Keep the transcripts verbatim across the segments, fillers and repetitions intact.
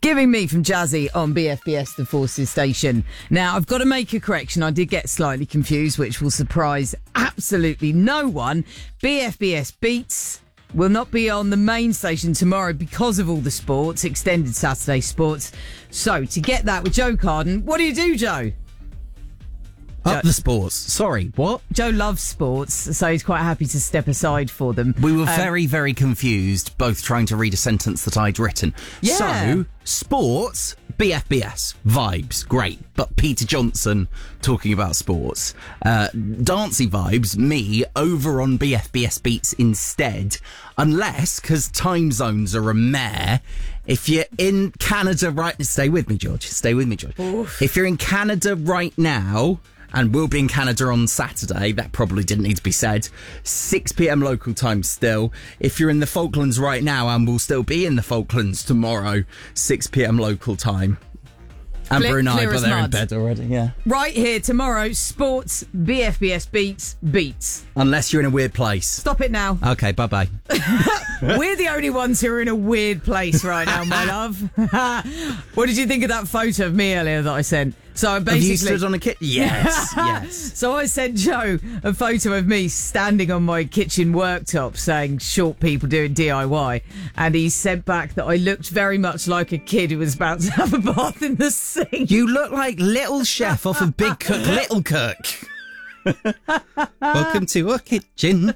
Giving Me from Jazzy on B F B S, the Forces Station. Now, I've got to make a correction. I did get slightly confused, which will surprise absolutely no one. B F B S Beats will not be on the main station tomorrow because of all the sports, extended Saturday sports. So, to get that with Joe Carden, what do you do, Joe? Up the sports. Sorry, what? Joe loves sports, so he's quite happy to step aside for them. We were Um, very, very confused, both trying to read a sentence that I'd written. Yeah. So, sports, B F B S, vibes, great. But Peter Johnson talking about sports. Uh, dancey vibes, me, over on B F B S Beats instead. Unless, because time zones are a mare, if you're in Canada right... Stay with me, George. Stay with me, George. Oof. If you're in Canada right now... and we'll be in Canada on Saturday. That probably didn't need to be said. six p.m. local time still. If you're in the Falklands right now, and we'll still be in the Falklands tomorrow, six p.m. local time. And Clear- Brunei, clear but as they're in mud. bed already, yeah. Right here tomorrow, sports, B F B S Beats, Beats. Unless you're in a weird place. Stop it now. Okay, bye-bye. We're the only ones who are in a weird place right now, my love. What did you think of that photo of me earlier that I sent? So I Have basically... you stood on a kit? Yes, yes. So I sent Joe a photo of me standing on my kitchen worktop saying short people doing D I Y, and he sent back that I looked very much like a kid who was about to have a bath in the sink. You look like Little Chef off of Big Cook, Little Cook. Welcome to our kitchen.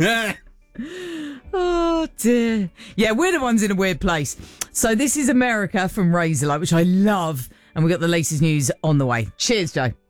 Oh dear. Yeah, we're the ones in a weird place. So this is America from Razorlight, which I love, and we've got the latest news on the way. Cheers, Joe.